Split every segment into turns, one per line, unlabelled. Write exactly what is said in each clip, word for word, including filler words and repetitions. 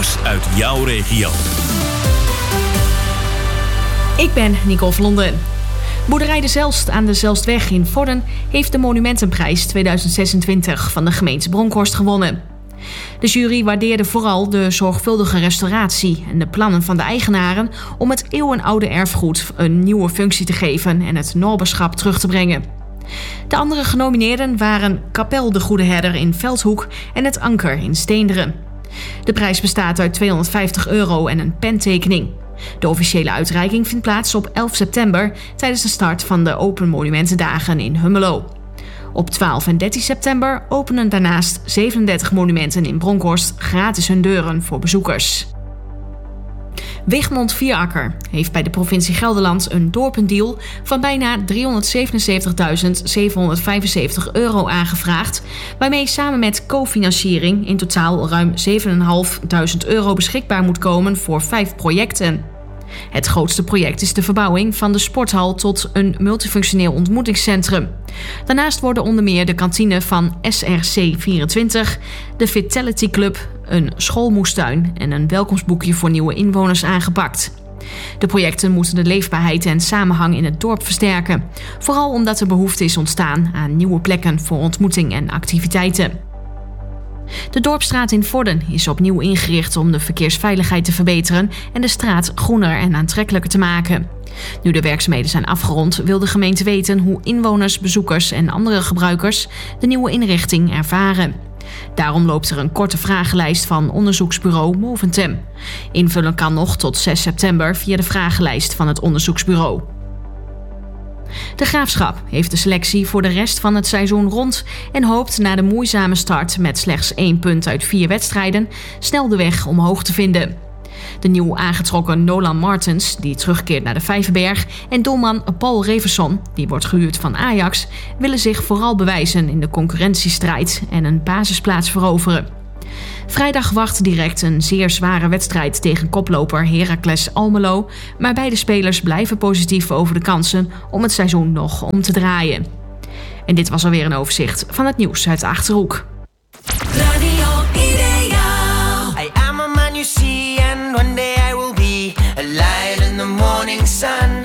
Nieuws uit jouw regio.
Ik ben Nicole Vlonderen. Boerderij de Zelst aan de Zelstweg in Vorden heeft de Monumentenprijs tweeduizend zesentwintig van de gemeente Bronkhorst gewonnen. De jury waardeerde vooral de zorgvuldige restauratie en de plannen van de eigenaren om het eeuwenoude erfgoed een nieuwe functie te geven en het noberschap terug te brengen. De andere genomineerden waren Kapel de Goede Herder in Veldhoek en het Anker in Steenderen. De prijs bestaat uit tweehonderdvijftig euro en een pentekening. De officiële uitreiking vindt plaats op elf september tijdens de start van de Open Monumentendagen in Hummelo. Op twaalf en dertien september openen daarnaast zevenendertig monumenten in Bronkhorst gratis hun deuren voor bezoekers. Wichmond Vierakker heeft bij de provincie Gelderland een dorpendeal van bijna driehonderdzevenenzeventigduizend zevenhonderdvijfenzeventig euro aangevraagd, waarmee samen met cofinanciering in totaal ruim zevenduizend vijfhonderd euro beschikbaar moet komen voor vijf projecten. Het grootste project is de verbouwing van de sporthal tot een multifunctioneel ontmoetingscentrum. Daarnaast worden onder meer de kantine van S R C vierentwintig, de Vitality Club, een schoolmoestuin en een welkomstboekje voor nieuwe inwoners aangepakt. De projecten moeten de leefbaarheid en samenhang in het dorp versterken, vooral omdat er behoefte is ontstaan aan nieuwe plekken voor ontmoeting en activiteiten. De Dorpsstraat in Vorden is opnieuw ingericht om de verkeersveiligheid te verbeteren en de straat groener en aantrekkelijker te maken. Nu de werkzaamheden zijn afgerond, wil de gemeente weten hoe inwoners, bezoekers en andere gebruikers de nieuwe inrichting ervaren. Daarom loopt er een korte vragenlijst van onderzoeksbureau Moventem. Invullen kan nog tot zes september via de vragenlijst van het onderzoeksbureau. De Graafschap heeft de selectie voor de rest van het seizoen rond en hoopt na de moeizame start met slechts één punt uit vier wedstrijden snel de weg omhoog te vinden. De nieuw aangetrokken Nolan Martens, die terugkeert naar de Vijverberg, en doelman Paul Reverson, die wordt gehuurd van Ajax, willen zich vooral bewijzen in de concurrentiestrijd en een basisplaats veroveren. Vrijdag wacht direct een zeer zware wedstrijd tegen koploper Heracles Almelo, maar beide spelers blijven positief over de kansen om het seizoen nog om te draaien. En dit was alweer een overzicht van het nieuws uit de Achterhoek.
Radio Ideaal. I am a man you see and one day I will be a lion in the morning sun.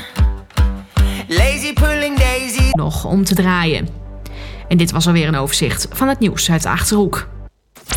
Lazy pulling daisy.
Nog om te draaien. En dit was alweer een overzicht van het nieuws uit de Achterhoek.